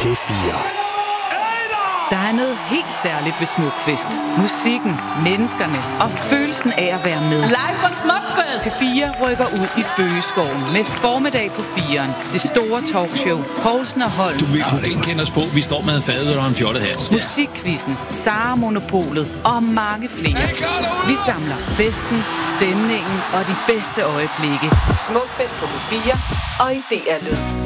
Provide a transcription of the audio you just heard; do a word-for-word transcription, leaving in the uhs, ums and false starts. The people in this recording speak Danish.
P fire. Der er noget helt særligt ved Smukfest. Musikken, menneskerne og følelsen af at være med. Live fra Smukfest! P fire rykker ud i Bøgeskoven med formiddag på firen. Det store talkshow, Poulsen og Holm. Du vil kunne ikke kende os på. Vi står med en fadøl og en fjollet hat. Musikquizzen, Sara Monopolet og mange flere. Vi samler festen, stemningen og de bedste øjeblikke. Smukfest på P fire og i D R Lyd.